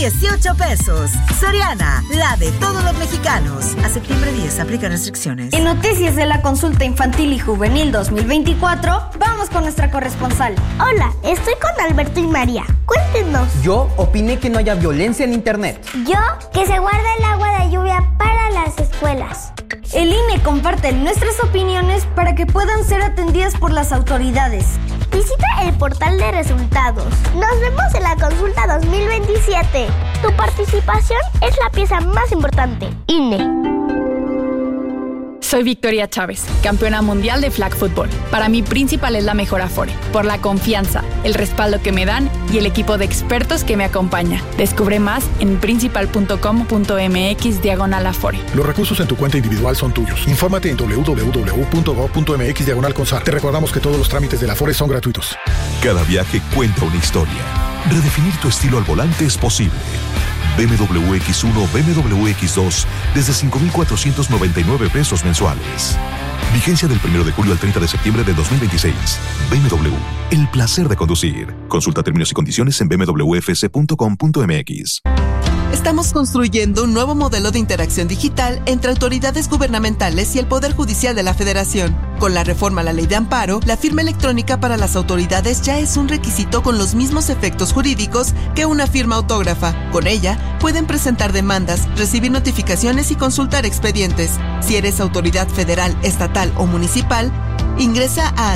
18 pesos. Soriana, la de todos los mexicanos. A septiembre 10, aplica restricciones. En noticias de la consulta infantil y juvenil 2024, vamos con nuestra corresponsal. Hola, estoy con Alberto y María. Cuéntenos. Yo opiné que no haya violencia en internet. Yo, que se guarda el agua de lluvia para las escuelas. El INE comparte nuestras opiniones para que puedan ser atendidas por las autoridades. Visita el portal de resultados. Nos vemos en la consulta 2027. Tu participación es la pieza más importante. INE. Soy Victoria Chávez, campeona mundial de flag football. Para mí, Principal es la mejor Afore, por la confianza, el respaldo que me dan y el equipo de expertos que me acompaña. Descubre más en principal.com.mx/Afore. Los recursos en tu cuenta individual son tuyos. Infórmate en www.gov.mx/Alconsar. Te recordamos que todos los trámites de la Afore son gratuitos. Cada viaje cuenta una historia. Redefinir tu estilo al volante es posible. BMW X1, BMW X2 desde 5,499 pesos mensuales. Vigencia del 1 de julio al 30 de septiembre de 2026. BMW, el placer de conducir. Consulta términos y condiciones en bmwfc.com.mx. Estamos construyendo un nuevo modelo de interacción digital entre autoridades gubernamentales y el Poder Judicial de la Federación. Con la reforma a la Ley de Amparo, la firma electrónica para las autoridades ya es un requisito con los mismos efectos jurídicos que una firma autógrafa. Con ella, pueden presentar demandas, recibir notificaciones y consultar expedientes. Si eres autoridad federal, estatal o municipal, ingresa a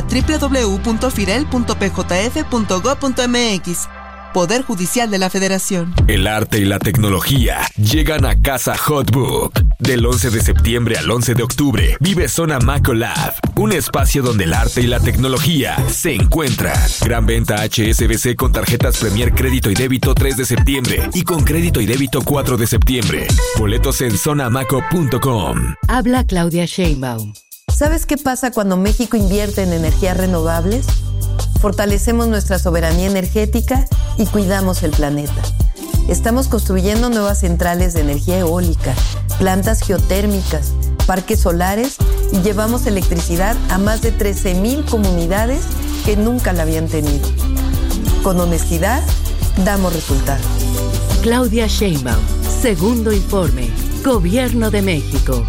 www.firel.pjf.gov.mx. Poder Judicial de la Federación. El arte y la tecnología llegan a Casa Hotbook. Del 11 de septiembre al 11 de octubre, vive Zona Maco Lab, un espacio donde el arte y la tecnología se encuentran. Gran venta HSBC con tarjetas Premier Crédito y Débito 3 de septiembre y con Crédito y Débito 4 de septiembre. Boletos en zonamaco.com. Habla Claudia Sheinbaum. ¿Sabes qué pasa cuando México invierte en energías renovables? Fortalecemos nuestra soberanía energética y cuidamos el planeta. Estamos construyendo nuevas centrales de energía eólica, plantas geotérmicas, parques solares y llevamos electricidad a más de 13,000 comunidades que nunca la habían tenido. Con honestidad, damos resultados. Claudia Sheinbaum, segundo informe, Gobierno de México.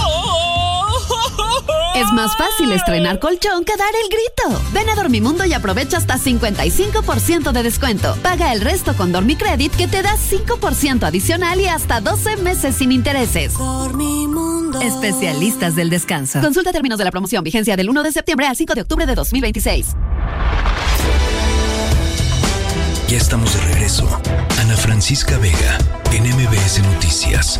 Es más fácil estrenar colchón que dar el grito. Ven a Dormimundo y aprovecha hasta 55% de descuento. Paga el resto con Dormicredit que te da 5% adicional y hasta 12 meses sin intereses. Dormimundo. Especialistas del descanso. Consulta términos de la promoción. Vigencia del 1 de septiembre al 5 de octubre de 2026. Ya estamos de regreso. Ana Francisca Vega en MBS Noticias.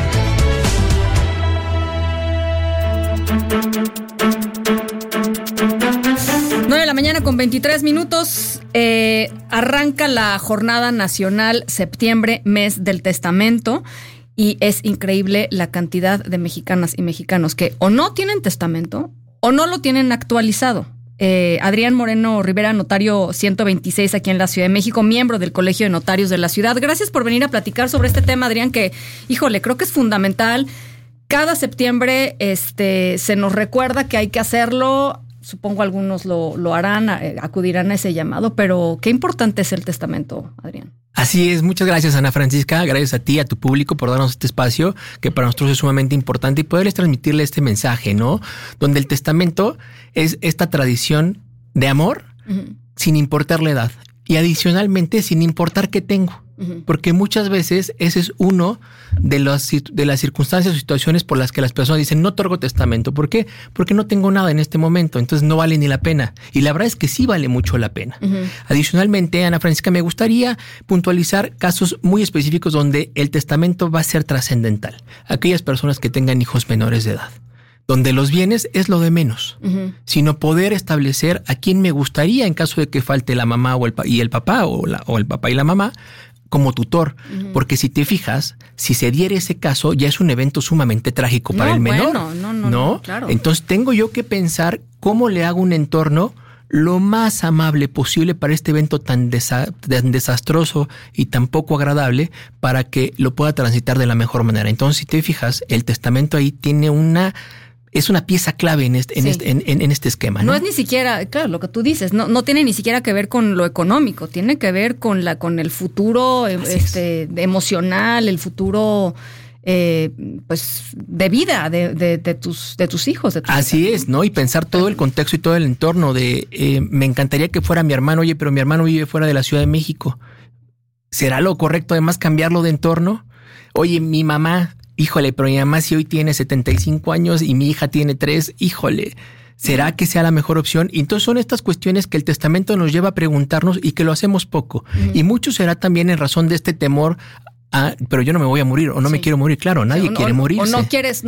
9:23 a.m. Arranca la Jornada Nacional Septiembre, Mes del Testamento, y es increíble la cantidad de mexicanas y mexicanos que o no tienen testamento o no lo tienen actualizado. Adrián Moreno Rivera, notario 126 aquí en la Ciudad de México, miembro del Colegio de Notarios de la ciudad. Gracias por venir a platicar sobre este tema, Adrián, que, híjole, creo que es fundamental. Cada septiembre se nos recuerda que hay que hacerlo. Supongo algunos lo harán, acudirán a ese llamado, pero qué importante es el testamento, Adrián. Así es, muchas gracias, Ana Francisca, gracias a ti, a tu público por darnos este espacio que para nosotros es sumamente importante y poderles transmitirle este mensaje, ¿no? Donde el testamento es esta tradición de amor sin importar la edad y adicionalmente sin importar qué tengo. Porque muchas veces ese es uno de las circunstancias o situaciones por las que las personas dicen no otorgo testamento. ¿Por qué? Porque no tengo nada en este momento, entonces no vale ni la pena. Y la verdad es que sí vale mucho la pena. Adicionalmente, Ana Francisca, me gustaría puntualizar casos muy específicos donde el testamento va a ser trascendental. Aquellas personas que tengan hijos menores de edad, donde los bienes es lo de menos, sino poder establecer a quién me gustaría en caso de que falte la mamá y el papá o el papá y la mamá como tutor, porque si te fijas, si se diera ese caso, ya es un evento sumamente trágico para el menor. No, claro. Entonces tengo yo que pensar cómo le hago un entorno lo más amable posible para este evento tan desastroso y tan poco agradable para que lo pueda transitar de la mejor manera. Entonces, si te fijas, el testamento ahí tiene una es una pieza clave en este esquema. No es ni siquiera, claro, lo que tú dices, no tiene ni siquiera que ver con lo económico, tiene que ver con el futuro emocional, el futuro pues de vida de tus hijos. Así es, ¿no? Y pensar todo el contexto y todo el entorno de me encantaría que fuera mi hermano, oye, pero mi hermano vive fuera de la Ciudad de México. ¿Será lo correcto además cambiarlo de entorno? Oye, mi mamá, híjole, pero mi mamá si hoy tiene 75 años y mi hija tiene 3, híjole, ¿será que sea la mejor opción? Y entonces son estas cuestiones que el testamento nos lleva a preguntarnos y que lo hacemos poco. Y mucho será también en razón de este temor pero yo no me voy a morir o no me quiero morir. Claro, nadie quiere morirse. O no quieres,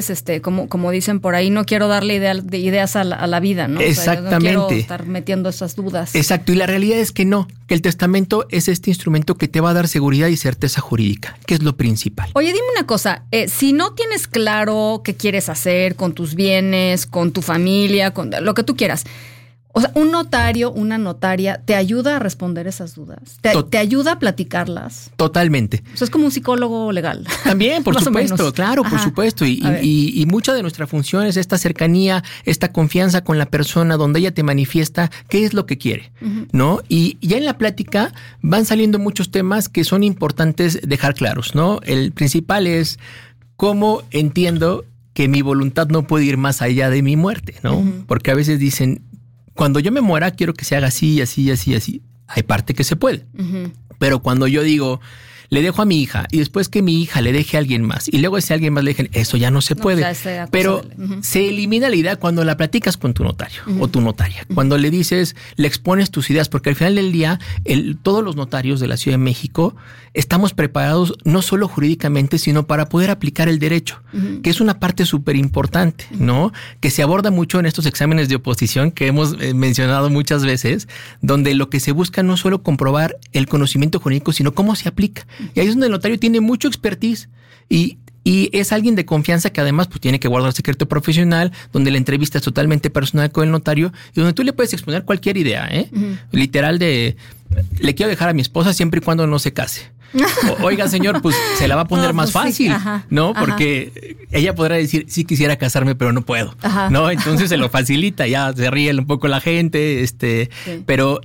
como dicen por ahí, no quiero darle ideas a la vida, ¿no? Exactamente. O sea, no quiero estar metiendo esas dudas. Exacto. Y la realidad es que no, que el testamento es este instrumento que te va a dar seguridad y certeza jurídica, que es lo principal. Oye, dime una cosa, si no tienes claro qué quieres hacer con tus bienes, con tu familia, con lo que tú quieras, o sea, un notario, una notaria, ¿te ayuda a responder esas dudas? ¿Te ayuda a platicarlas? Totalmente. O sea, es como un psicólogo legal. También, por supuesto, claro, por supuesto. Y mucha de nuestra función es esta cercanía, esta confianza con la persona donde ella te manifiesta qué es lo que quiere, ¿no? Y ya en la plática van saliendo muchos temas que son importantes dejar claros, ¿no? El principal es cómo entiendo que mi voluntad no puede ir más allá de mi muerte, ¿no? Porque a veces dicen, cuando yo me muera, quiero que se haga así, así, así, así. Hay parte que se puede. Pero cuando yo digo, le dejo a mi hija y después que mi hija le deje a alguien más y luego ese alguien más le dejen, eso ya no se puede. Pero se elimina la idea cuando la platicas con tu notario o tu notaria. Cuando le dices, le expones tus ideas, porque al final del día, todos los notarios de la Ciudad de México estamos preparados no solo jurídicamente, sino para poder aplicar el derecho, que es una parte súper importante, ¿no? Que se aborda mucho en estos exámenes de oposición que hemos mencionado muchas veces, donde lo que se busca no solo comprobar el conocimiento jurídico, sino cómo se aplica. Y ahí es donde el notario tiene mucho expertise y es alguien de confianza que además pues tiene que guardar secreto profesional, donde la entrevista es totalmente personal con el notario y donde tú le puedes exponer cualquier idea, literal de le quiero dejar a mi esposa siempre y cuando no se case. Oiga, señor, pues se la va a poner más fácil, ¿no? Porque ella podrá decir, sí quisiera casarme, pero no puedo, ¿no? Entonces se lo facilita, ya se ríe un poco la gente, pero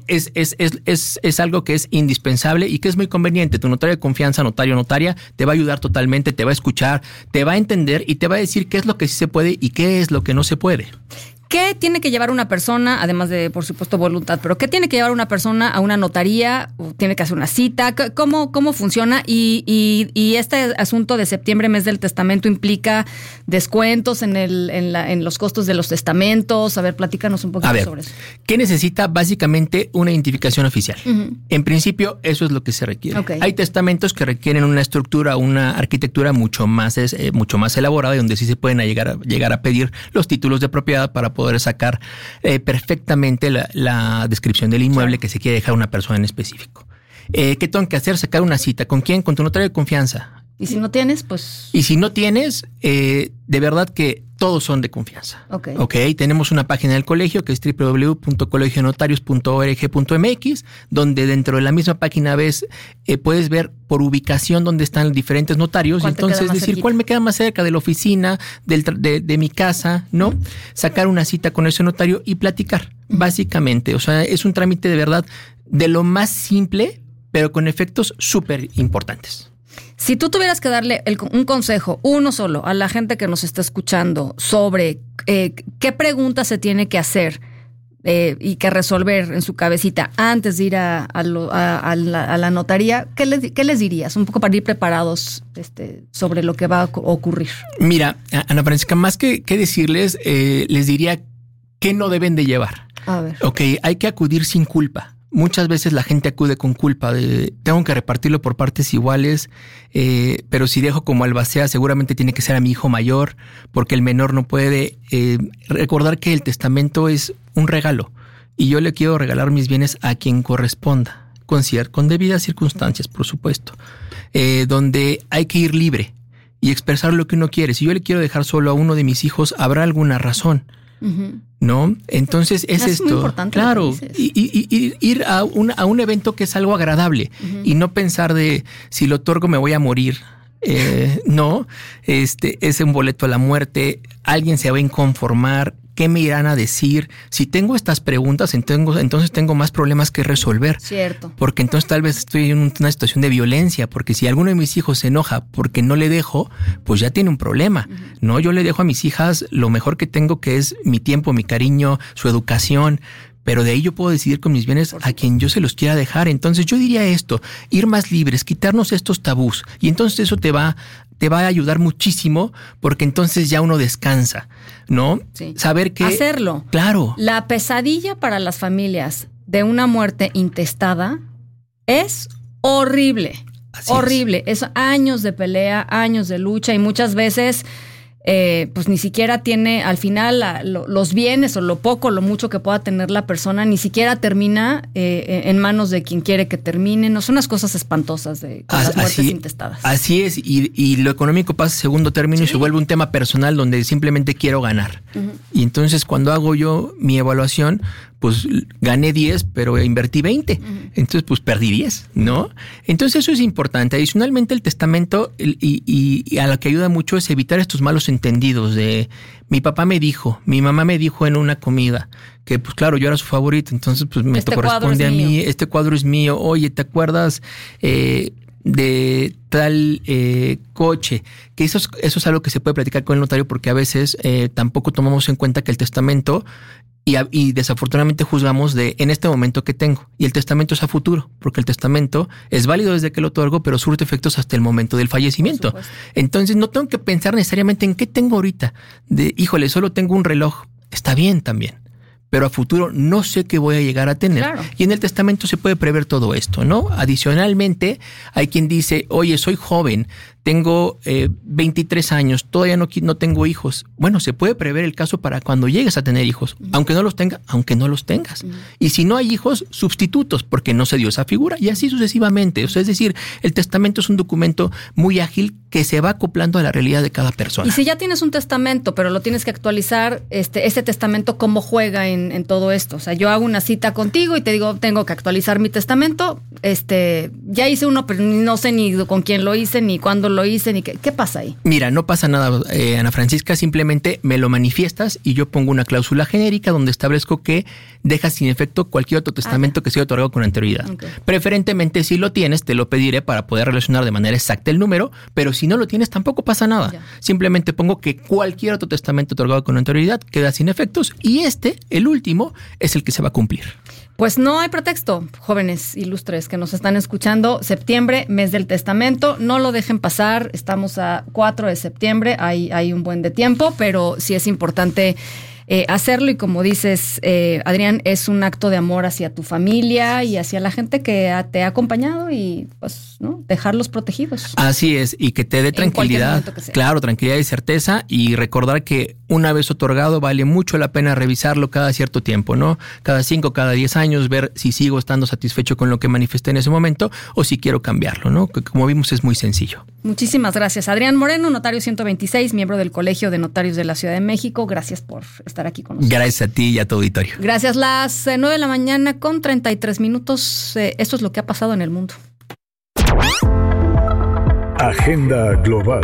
es algo que es indispensable y que es muy conveniente. Tu notario de confianza, notario, notaria, te va a ayudar totalmente, te va a escuchar, te va a entender y te va a decir qué es lo que sí se puede y qué es lo que no se puede. ¿Qué tiene que llevar una persona, además de, por supuesto, voluntad, pero qué tiene que llevar una persona a una notaría? ¿Tiene que hacer una cita? ¿Cómo funciona? Y este asunto de septiembre, mes del testamento, implica descuentos en los costos de los testamentos. A ver, platícanos un poquito sobre eso. ¿Qué necesita? Básicamente una identificación oficial. En principio, eso es lo que se requiere. Hay testamentos que requieren una estructura, una arquitectura mucho más elaborada y donde sí se pueden llegar a pedir los títulos de propiedad para poder sacar perfectamente la descripción del inmueble que se quiere dejar a una persona en específico. ¿Qué tengo que hacer? Sacar una cita. ¿Con quién? Con tu notario de confianza. Y si no tienes, pues... Y si no tienes, de verdad que todos son de confianza. Tenemos una página del colegio que es www.colegionotarios.org.mx, donde dentro de la misma página puedes ver por ubicación dónde están los diferentes notarios y entonces decir cuál me queda más cerca de la oficina, de mi casa, ¿no? Sacar una cita con ese notario y platicar, básicamente. O sea, es un trámite de verdad de lo más simple, pero con efectos súper importantes. Si tú tuvieras que darle un consejo, uno solo, a la gente que nos está escuchando sobre qué preguntas se tiene que hacer y que resolver en su cabecita antes de ir a la notaría, ¿qué les dirías? Un poco para ir preparados sobre lo que va a ocurrir. Mira, Ana Francisca, más que decirles, les diría qué no deben de llevar. A ver. Hay que acudir sin culpa. Muchas veces la gente acude con culpa de tengo que repartirlo por partes iguales, pero si dejo como albacea seguramente tiene que ser a mi hijo mayor porque el menor no puede. Recordar que el testamento es un regalo y yo le quiero regalar mis bienes a quien corresponda, con debidas circunstancias, por supuesto, donde hay que ir libre y expresar lo que uno quiere. Si yo le quiero dejar solo a uno de mis hijos, habrá alguna razón. ¿No? Entonces es esto. Muy importante. Claro. Y ir a un evento que es algo agradable y no pensar de si lo otorgo me voy a morir. No, es un boleto a la muerte, alguien se va a inconformar, ¿qué me irán a decir? Si tengo estas preguntas, entonces tengo más problemas que resolver. Cierto. Porque entonces tal vez estoy en una situación de violencia, porque si alguno de mis hijos se enoja porque no le dejo, pues ya tiene un problema. No, yo le dejo a mis hijas lo mejor que tengo, que es mi tiempo, mi cariño, su educación. Pero de ahí yo puedo decidir con mis bienes a quien yo se los quiera dejar. Entonces yo diría esto, ir más libres, quitarnos estos tabús. Y entonces eso te va a ayudar muchísimo, porque entonces ya uno descansa, ¿no? Sí. Saber que... Hacerlo. Claro. La pesadilla para las familias de una muerte intestada es horrible. Así horrible. Es años de pelea, años de lucha, y muchas veces... pues ni siquiera tiene al final los bienes o lo poco, lo mucho que pueda tener la persona, ni siquiera termina en manos de quien quiere que termine. No, son unas cosas espantosas de las muertes intestadas. Así es, y lo económico pasa a segundo término y se vuelve un tema personal donde simplemente quiero ganar. Y entonces cuando hago yo mi evaluación, pues gané 10, pero invertí 20. Entonces, pues perdí 10, ¿no? Entonces eso es importante. Adicionalmente, el testamento y a lo que ayuda mucho es evitar estos malos entendidos de mi papá me dijo, mi mamá me dijo en una comida que, pues claro, yo era su favorito, entonces pues me corresponde a mí, este cuadro es mío. Oye, ¿te acuerdas de tal coche? Que eso es algo que se puede platicar con el notario, porque a veces tampoco tomamos en cuenta que el testamento y desafortunadamente juzgamos en este momento que tengo, y el testamento es a futuro, porque el testamento es válido desde que lo otorgo, pero surte efectos hasta el momento del fallecimiento. Entonces no tengo que pensar necesariamente en qué tengo ahorita, híjole, solo tengo un reloj, está bien también, pero a futuro no sé qué voy a llegar a tener. Claro. Y en el testamento se puede prever todo esto, ¿no? Adicionalmente, hay quien dice, oye, soy joven, tengo 23 años, todavía no tengo hijos. Bueno, se puede prever el caso para cuando llegues a tener hijos, aunque no los tengas. Y si no hay hijos, sustitutos, porque no se dio esa figura, y así sucesivamente. O sea, es decir, el testamento es un documento muy ágil que se va acoplando a la realidad de cada persona. Y si ya tienes un testamento, pero lo tienes que actualizar, ese testamento, ¿cómo juega en todo esto? O sea, yo hago una cita contigo y te digo, tengo que actualizar mi testamento, ya hice uno, pero no sé ni con quién lo hice, ni cuándo lo hice, ni qué pasa ahí. Mira, no pasa nada, Ana Francisca, simplemente me lo manifiestas y yo pongo una cláusula genérica donde establezco que dejas sin efecto cualquier otro testamento que se haya otorgado con anterioridad. Okay. Preferentemente, si lo tienes, te lo pediré para poder relacionar de manera exacta el número, pero si no lo tienes, tampoco pasa nada. Ya. Simplemente pongo que cualquier otro testamento otorgado con anterioridad queda sin efectos, y el último, es el que se va a cumplir. Pues no hay pretexto, jóvenes ilustres que nos están escuchando. Septiembre, mes del testamento, no lo dejen pasar. Estamos a 4 de septiembre, hay un buen de tiempo, pero sí es importante hacerlo, y como dices, Adrián, es un acto de amor hacia tu familia y hacia la gente que te ha acompañado, y pues, ¿no?, dejarlos protegidos. Así es, y que te dé tranquilidad, claro, tranquilidad y certeza, y recordar que una vez otorgado vale mucho la pena revisarlo cada cierto tiempo, ¿no? Cada 5, cada 10 años, ver si sigo estando satisfecho con lo que manifesté en ese momento o si quiero cambiarlo, ¿no? Que como vimos es muy sencillo. Muchísimas gracias. Adrián Moreno, notario 126, miembro del Colegio de Notarios de la Ciudad de México. Gracias por estar aquí con nosotros. Gracias a ti y a tu auditorio. Gracias. Las 9 de la mañana con 33 minutos. Esto es lo que ha pasado en el mundo. Agenda global.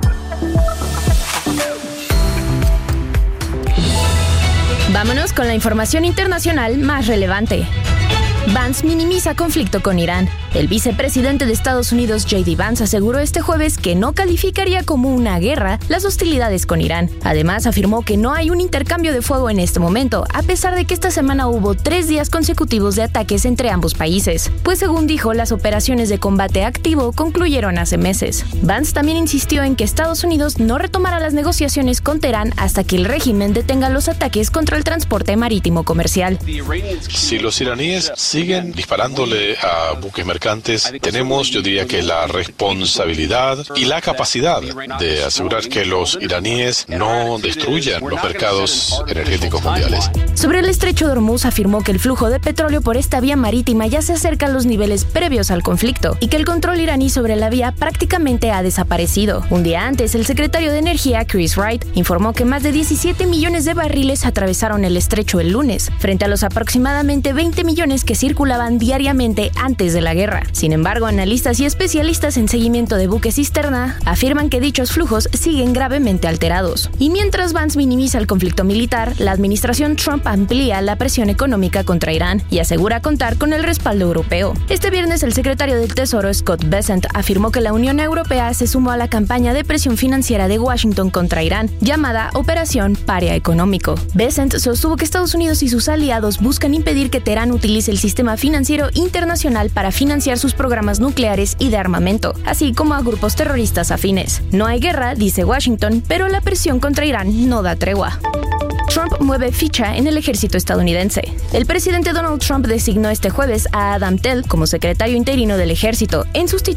Vámonos con la información internacional más relevante. Vance minimiza conflicto con Irán. El vicepresidente de Estados Unidos, J.D. Vance, aseguró este jueves que no calificaría como una guerra las hostilidades con Irán. Además, afirmó que no hay un intercambio de fuego en este momento, a pesar de que esta semana hubo 3 días consecutivos de ataques entre ambos países, pues según dijo, las operaciones de combate activo concluyeron hace meses. Vance también insistió en que Estados Unidos no retomará las negociaciones con Teherán hasta que el régimen detenga los ataques contra el transporte marítimo comercial. Si los iraníes siguen disparándole a buques mercantes, tenemos, yo diría que la responsabilidad y la capacidad de asegurar que los iraníes no destruyan los mercados energéticos mundiales. Sobre el estrecho de Hormuz, afirmó que el flujo de petróleo por esta vía marítima ya se acerca a los niveles previos al conflicto y que el control iraní sobre la vía prácticamente ha desaparecido. Un día antes, el secretario de Energía, Chris Wright, informó que más de 17 millones de barriles atravesaron el estrecho el lunes, frente a los aproximadamente 20 millones que circulaban diariamente antes de la guerra. Sin embargo, analistas y especialistas en seguimiento de buques cisterna afirman que dichos flujos siguen gravemente alterados. Y mientras Vance minimiza el conflicto militar, la administración Trump amplía la presión económica contra Irán y asegura contar con el respaldo europeo. Este viernes, el secretario del Tesoro, Scott Bessent, afirmó que la Unión Europea se sumó a la campaña de presión financiera de Washington contra Irán, llamada Operación Paria Económico. Bessent sostuvo que Estados Unidos y sus aliados buscan impedir que Teherán utilice el sistema financiero internacional para financiar sus programas nucleares y de armamento, así como a grupos terroristas afines. No hay guerra, dice Washington, pero la presión contra Irán no da tregua. Trump mueve ficha en el ejército estadounidense. El presidente Donald Trump designó este jueves a Adam Tell como secretario interino del ejército en sustitución